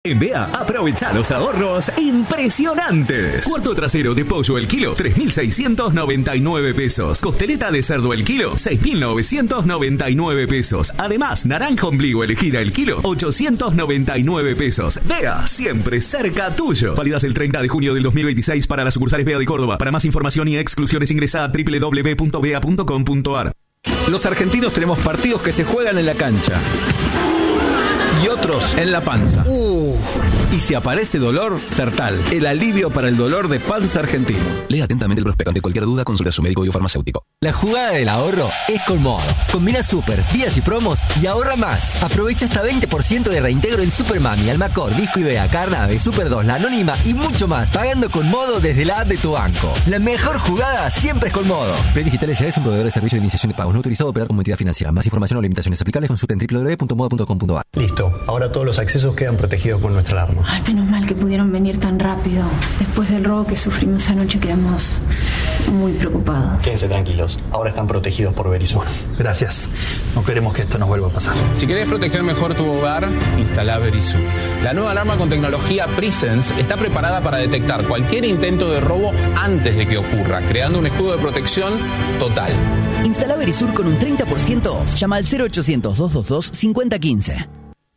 En BEA, aprovecha los ahorros impresionantes. Cuarto trasero de pollo el kilo, 3.699 pesos. Costeleta de cerdo el kilo, 6.999 pesos. Además, naranja ombligo elegida el kilo, 899 pesos. BEA, siempre cerca tuyo. Válidas el 30 de junio del 2026 para las sucursales BEA de Córdoba. Para más información y exclusiones ingresa a www.bea.com.ar. Los argentinos tenemos partidos que se juegan en la cancha y otros en la panza. Y si aparece dolor, Sertal, el alivio para el dolor de panza argentino. Lea atentamente el prospecto. Ante cualquier duda, consulte a su médico y o farmacéutico. La jugada del ahorro es Colmodo. Combina supers, días y promos y ahorra más. Aprovecha hasta 20% de reintegro en Supermami, Almacor, Disco Ibea, Carnave, Super 2, La Anónima y mucho más, pagando Colmodo desde la app de tu banco. La mejor jugada siempre es Colmodo. Play Digital S.A. es un proveedor de servicio de iniciación de pagos no autorizado a operar como entidad financiera. Más información o limitaciones aplicables consulta en www.modo.com.ar. Listo, ahora todos los accesos quedan protegidos con nuestra alarma. Ay, menos mal que pudieron venir tan rápido. Después del robo que sufrimos anoche quedamos muy preocupados. Quédense tranquilos, ahora están protegidos por Verisur. Gracias. No queremos que esto nos vuelva a pasar. Si querés proteger mejor tu hogar, instala Verisur. La nueva alarma con tecnología Presence está preparada para detectar cualquier intento de robo antes de que ocurra, creando un escudo de protección total. Instala Verisur con un 30% off. Llama al 0800-222-5015.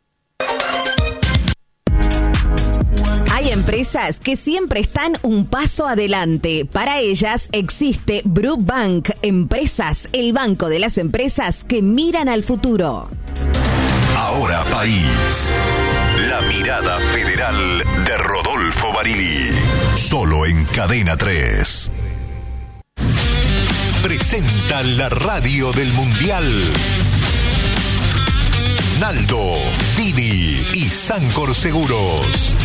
Hay empresas que siempre están un paso adelante. Para ellas existe Brubank Empresas, el banco de las empresas que miran al futuro. Ahora País. La mirada federal de Rodolfo Barili. Solo en Cadena 3. Presenta la radio del Mundial. Naldo, Dini y Sancor Seguros.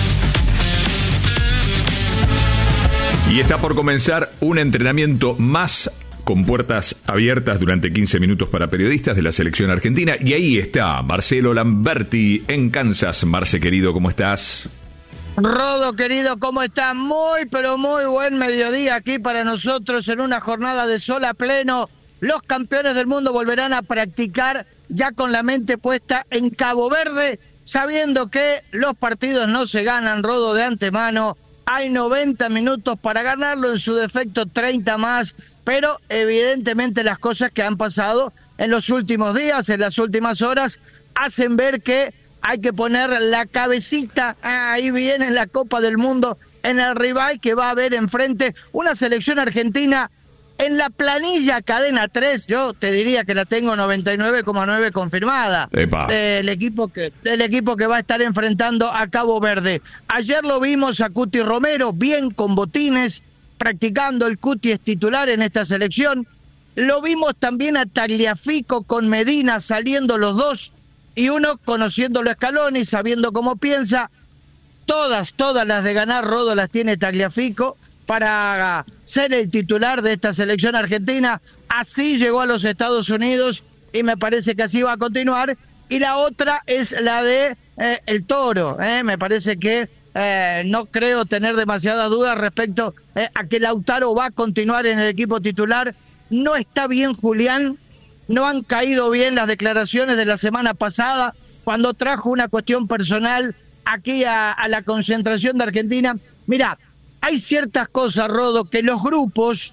Y está por comenzar un entrenamiento más con puertas abiertas durante 15 minutos para periodistas de la selección argentina. Y ahí está Marcelo Lamberti en Kansas. Marce, querido, ¿cómo estás? Rodo, querido, ¿cómo estás? Muy, pero muy buen mediodía aquí para nosotros en una jornada de sol a pleno. Los campeones del mundo volverán a practicar ya con la mente puesta en Cabo Verde, sabiendo que los partidos no se ganan, Rodo, de antemano. Hay 90 minutos para ganarlo, en su defecto 30 más, pero evidentemente las cosas que han pasado en los últimos días, en las últimas horas, hacen ver que hay que poner la cabecita, ahí viene la Copa del Mundo, en el rival que va a haber enfrente una selección argentina. En la planilla Cadena 3, yo te diría que la tengo 99,9 confirmada. Del equipo que va a estar enfrentando a Cabo Verde. Ayer lo vimos a Cuti Romero, bien con botines, practicando. El Cuti es titular en esta selección. Lo vimos también a Tagliafico con Medina, saliendo los dos, y uno conociéndolo a Scaloni, sabiendo cómo piensa. Todas las de ganar, Rodo, las tiene Tagliafico para ser el titular de esta selección argentina. Así llegó a los Estados Unidos y me parece que así va a continuar. Y la otra es la de el Toro. Me parece que no creo tener demasiadas dudas respecto a que Lautaro va a continuar en el equipo titular. No está bien Julián, no han caído bien las declaraciones de la semana pasada cuando trajo una cuestión personal aquí a la concentración de Argentina. Mirá, hay ciertas cosas, Rodo, que los grupos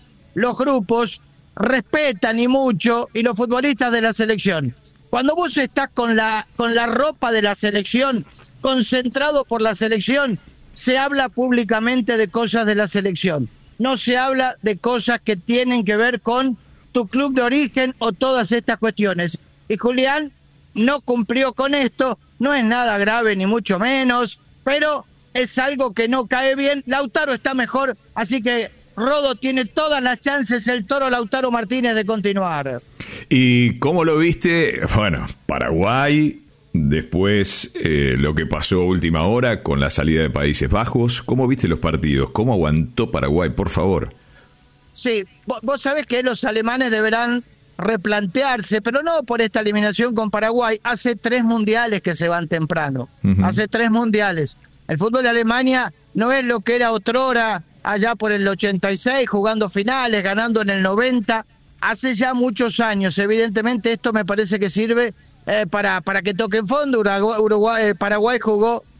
respetan y mucho, y los futbolistas de la selección. Cuando vos estás con la ropa de la selección, concentrado por la selección, se habla públicamente de cosas de la selección. No se habla de cosas que tienen que ver con tu club de origen o todas estas cuestiones. Y Julián no cumplió con esto, no es nada grave ni mucho menos, pero es algo que no cae bien. Lautaro está mejor, así que Rodo tiene todas las chances, el Toro Lautaro Martínez, de continuar. ¿Y cómo lo viste? Bueno, Paraguay, después lo que pasó a última hora con la salida de Países Bajos. ¿Cómo viste los partidos? ¿Cómo aguantó Paraguay, por favor? Sí, vos sabés que los alemanes deberán replantearse, pero no por esta eliminación con Paraguay. Hace 3 mundiales que se van temprano. Hace 3 mundiales. El fútbol de Alemania no es lo que era otrora, allá por el 86, jugando finales, ganando en el 90, hace ya muchos años. Evidentemente esto me parece que sirve para que toquen fondo. Paraguay jugó